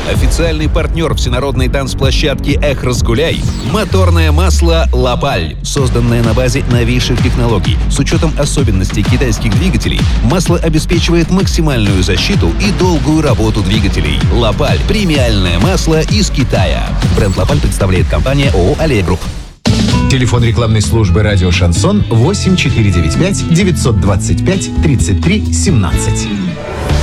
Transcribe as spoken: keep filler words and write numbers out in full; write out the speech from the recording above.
Официальный партнер всенародной танцплощадки «Эх, разгуляй» — моторное масло «Лапаль». Созданное на базе новейших технологий. С учетом особенностей китайских двигателей, масло обеспечивает максимальную защиту и долгую работу двигателей. «Лапаль» — премиальное масло из Китая. Бренд «Лапаль» представляет компания ООО «Аллея Групп». Телефон рекламной службы «Радио Шансон» восемь четыре девять пять девятьсот двадцать пять тридцать три семнадцать.